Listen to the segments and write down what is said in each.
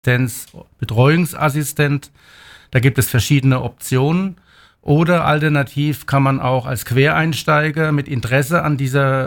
Betreuungsassistent. Da gibt es verschiedene Optionen. Oder alternativ kann man auch als Quereinsteiger mit Interesse an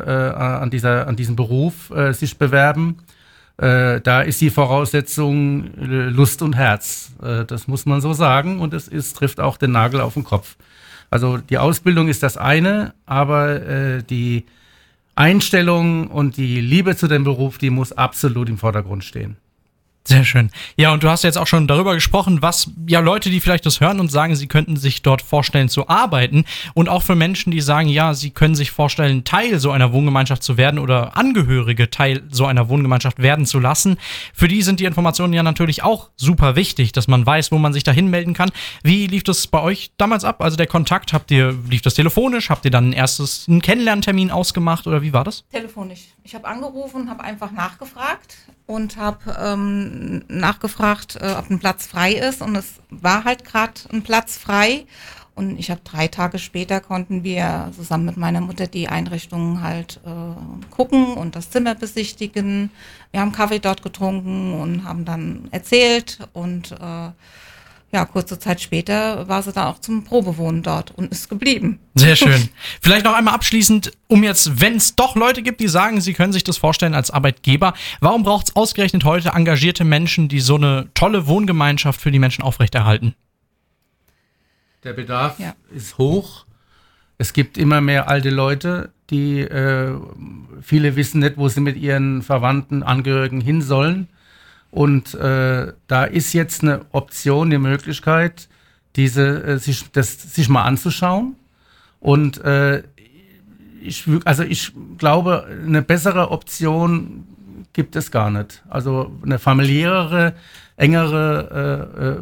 diesem Beruf sich bewerben. Da ist die Voraussetzung Lust und Herz. Das muss man so sagen, und trifft auch den Nagel auf den Kopf. Also die Ausbildung ist das eine, aber die Einstellung und die Liebe zu dem Beruf, die muss absolut im Vordergrund stehen. Sehr schön. Ja, und du hast jetzt auch schon darüber gesprochen, was ja Leute, die vielleicht das hören und sagen, sie könnten sich dort vorstellen zu arbeiten, und auch für Menschen, die sagen, ja, sie können sich vorstellen, Teil so einer Wohngemeinschaft zu werden oder Angehörige Teil so einer Wohngemeinschaft werden zu lassen. Für die sind die Informationen ja natürlich auch super wichtig, dass man weiß, wo man sich da hinmelden kann. Wie lief das bei euch damals ab? Also der Kontakt, lief das telefonisch? Habt ihr dann einen Kennenlerntermin ausgemacht oder wie war das? Telefonisch. Ich habe angerufen, habe einfach nachgefragt und habe nachgefragt, ob ein Platz frei ist, und es war halt gerade ein Platz frei, und ich habe 3 Tage später konnten wir zusammen mit meiner Mutter die Einrichtungen halt gucken und das Zimmer besichtigen. Wir haben Kaffee dort getrunken und haben dann erzählt, und kurze Zeit später war sie dann auch zum Probewohnen dort und ist geblieben. Sehr schön. Vielleicht noch einmal abschließend, wenn es doch Leute gibt, die sagen, sie können sich das vorstellen als Arbeitgeber, warum braucht es ausgerechnet heute engagierte Menschen, die so eine tolle Wohngemeinschaft für die Menschen aufrechterhalten? Der Bedarf ist hoch. Es gibt immer mehr alte Leute, die viele wissen nicht, wo sie mit ihren Verwandten, Angehörigen hin sollen. Und da ist jetzt eine Option, eine Möglichkeit, sich mal anzuschauen. Und ich glaube, eine bessere Option gibt es gar nicht. Also eine familiärere, engere,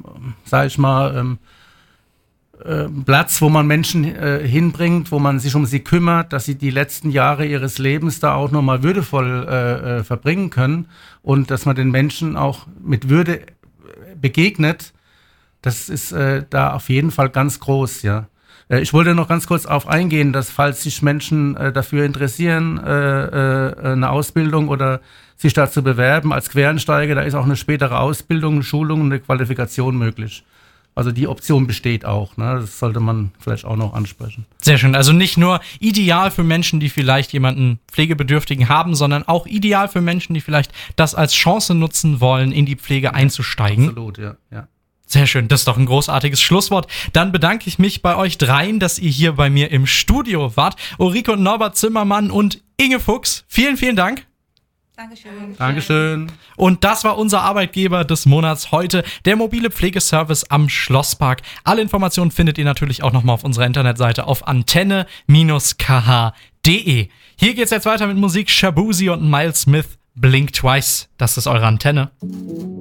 Platz, wo man Menschen hinbringt, wo man sich um sie kümmert, dass sie die letzten Jahre ihres Lebens da auch nochmal würdevoll verbringen können, und dass man den Menschen auch mit Würde begegnet. Das ist da auf jeden Fall ganz groß, ja. Ich wollte noch ganz kurz darauf eingehen, dass, falls sich Menschen dafür interessieren, eine Ausbildung oder sich dazu bewerben als Quereinsteiger, da ist auch eine spätere Ausbildung, eine Schulung und eine Qualifikation möglich. Also die Option besteht auch, ne? Das sollte man vielleicht auch noch ansprechen. Sehr schön. Also nicht nur ideal für Menschen, die vielleicht jemanden Pflegebedürftigen haben, sondern auch ideal für Menschen, die vielleicht das als Chance nutzen wollen, in die Pflege einzusteigen. Absolut, ja. Sehr schön, das ist doch ein großartiges Schlusswort. Dann bedanke ich mich bei euch dreien, dass ihr hier bei mir im Studio wart. Ulrike und Norbert Zimmermann und Inge Fuchs. Vielen, vielen Dank. Dankeschön. Und das war unser Arbeitgeber des Monats heute, der mobile Pflegeservice am Schlosspark. Alle Informationen findet ihr natürlich auch nochmal auf unserer Internetseite auf antenne-kh.de. Hier geht's jetzt weiter mit Musik. Shabuzi und Miles Smith, Blink Twice. Das ist eure Antenne.